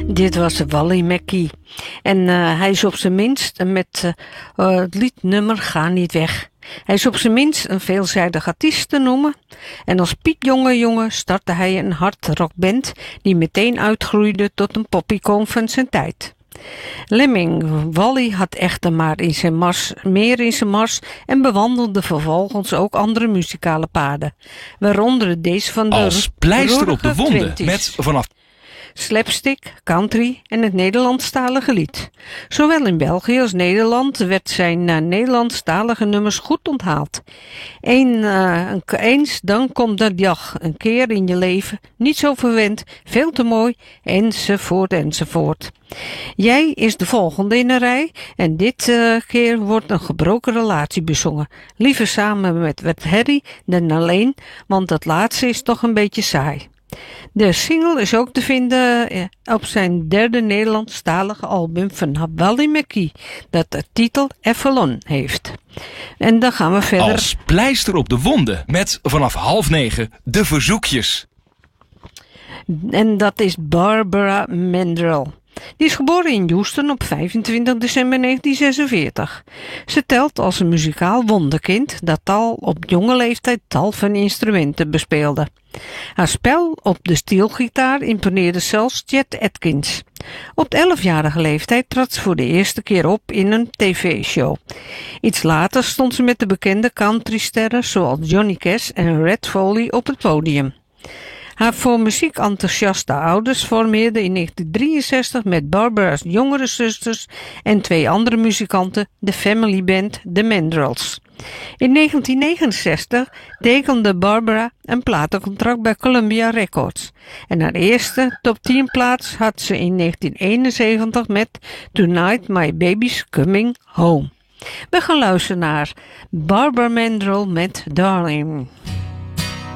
Dit was Wally McKee. En hij is op zijn minst met het liednummer Ga niet weg. Hij is op zijn minst een veelzijdig artiest te noemen. En als Piet jonge startte hij een hardrockband die meteen uitgroeide tot een popicoon van zijn tijd. Lemming Wally had echter meer in zijn mars en bewandelde vervolgens ook andere muzikale paden, waaronder deze van de Als pleister op de wonden 20's. met vanaf Slapstick, country en het Nederlandstalige lied. Zowel in België als Nederland werd zijn Nederlandstalige nummers goed onthaald. Eens dan komt dat dag, een keer in je leven, niet zo verwend, veel te mooi, enzovoort. Jij is de volgende in de rij en dit keer wordt een gebroken relatie bezongen. Liever samen met Harry dan alleen, want dat laatste is toch een beetje saai. De single is ook te vinden op zijn derde Nederlandstalige album van Wally McKee, dat de titel Avalon heeft. En dan gaan we verder. Als pleister op de wonden met vanaf 8:30 de verzoekjes. En dat is Barbara Mandrell. Die is geboren in Houston op 25 december 1946. Ze telt als een muzikaal wonderkind dat al op jonge leeftijd tal van instrumenten bespeelde. Haar spel op de steelgitaar imponeerde zelfs Chet Atkins. Op de 11-jarige leeftijd trad ze voor de eerste keer op in een tv-show. Iets later stond ze met de bekende countrysterren zoals Johnny Cash en Red Foley op het podium. Haar voor muziek enthousiaste ouders formeerden in 1963 met Barbara's jongere zusters en 2 andere muzikanten de family band The Mandrells. In 1969 tekende Barbara een platencontract bij Columbia Records en haar eerste top 10 plaats had ze in 1971 met Tonight My Baby's Coming Home. We gaan luisteren naar Barbara Mandrell met Darling.